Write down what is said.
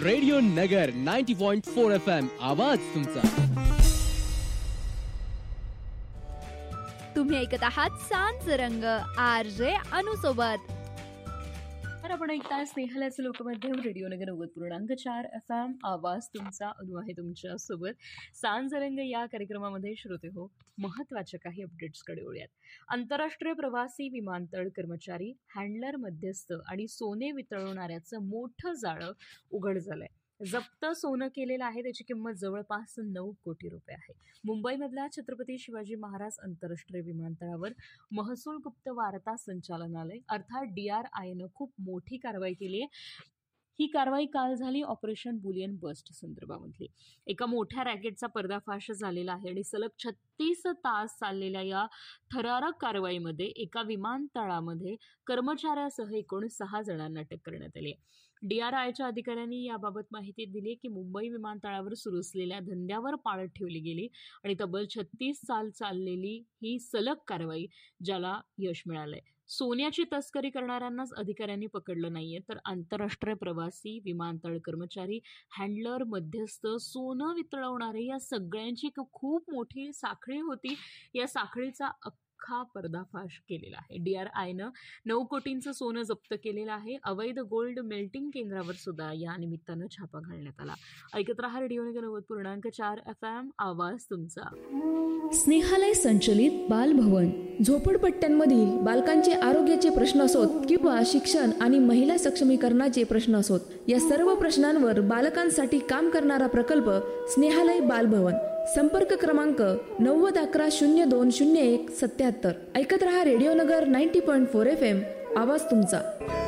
Radio नगर 90.4 FM आवाज तुमचा. तुम्ही ऐकत आहात सांज रंग RJ अनु सोबत. तर आपण ऐकताय स्नेहालयाचं लोकमाध्यम रेडिओ नगर 90.4 FM आवाज तुमचा. अनु आहे तुमच्या सोबत. सांज रंग या कार्यक्रमामध्ये श्रोते हो, महत्त्वाच्या काही अपडेट्सकडे वळूयात. आंतरराष्ट्रीय प्रवासी विमानतळ कर्मचारी, हँडलर, मध्यस्थ आणि सोने वितळवणाऱ्याचं मोठं जाळं उघड झालंय. जप्त सोनं केलेलं आहे, त्याची किंमत जवळपास 9 कोटी रुपये आहे. मुंबईमधल्या छत्रपती शिवाजी महाराज आंतरराष्ट्रीय विमानतळावर महसूल गुप्त वार्ता संचालनालय अर्थात DRIनं खूप मोठी कारवाई केली आहे. ही कारवाई काल झाली ऑपरेशन बुलियन बस्ट संदर्भामधली. एका मोठ्या रॅकेटचा पर्दाफाश झालेला आहे आणि सलग 36 तास चाललेल्या या थरारक कारवाईमध्ये एका विमानतळामध्ये कर्मचाऱ्यासह एकूण 6 जणांना अटक करण्यात आली आहे. DRIच्या अधिकाऱ्यांनी याबाबत माहिती दिली की मुंबई विमानतळावर सुरू असलेल्या धंद्यावर पाळत ठेवली गेली आणि तब्बल 36 तास चाललेली ही सलग कारवाई ज्याला यश मिळालंय. सोन्याची तस्करी करणाऱ्यांनाच अधिकाऱ्यांनी पकडलं नाहीये, तर आंतरराष्ट्रीय प्रवासी, विमानतळ कर्मचारी, हँडलर, मध्यस्थ, सोनं वितळवणारे या सगळ्यांची खूप मोठी साखळी होती. या साखळीचा अख्खा पर्दाफाश केलेला आहे. DRIनं 9 कोटींचं सोनं जप्त केलेलं आहे. अवैध गोल्ड मेल्टिंग केंद्रावर सुद्धा या निमित्तानं छापा घालण्यात आला. ऐकत रहा रेडिओ नगर 90.4 FM आवाज तुमचा. स्नेहालय संचलित बालभवन. झोपडपट्ट्यांमधील बालकांचे आरोग्याचे प्रश्न असोत किंवा शिक्षण आणि महिला सक्षमीकरणाचे प्रश्न असोत, या सर्व प्रश्नांवर बालकांसाठी काम करणारा प्रकल्प स्नेहालय बालभवन. संपर्क क्रमांक 9011020177. ऐकत रहा रेडिओ नगर 90.4 FM आवाज तुमचा.